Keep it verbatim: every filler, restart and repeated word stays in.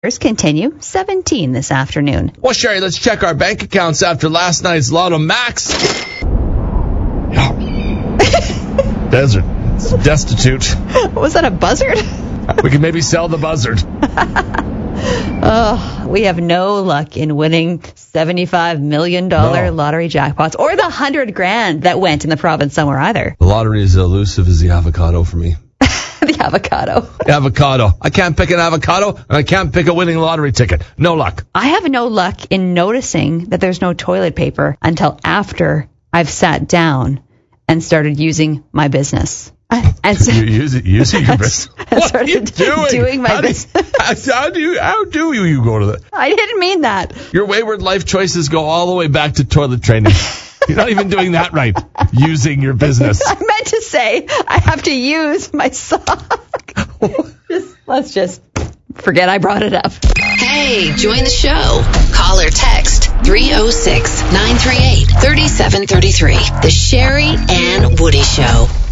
Tigers continue seventeen this afternoon. Well, Sherry, let's check our bank accounts after last night's Lotto Max. Desert. It's destitute. Was that a buzzard? We can maybe sell the buzzard. Oh, we have no luck in winning seventy-five million dollars No. lottery jackpots or the hundred grand that went in the province somewhere either. The lottery is elusive as the avocado for me. The avocado. Avocado. I can't pick an avocado, and I can't pick a winning lottery ticket. No luck. I have no luck in noticing that there's no toilet paper until after I've sat down and started using my business. And so, You use it, using your business. I What are you started doing? doing my how do you, business. how do you, how do you, you go to the, I didn't mean that. your wayward life choices go all the way back to toilet training. You're not even doing that right. Using your business. I meant to say I have to use my sock. just, let's just forget I brought it up. Hey, join the show. Call or text three oh six, nine three eight, three seven three three. The Sherry and Woody Show.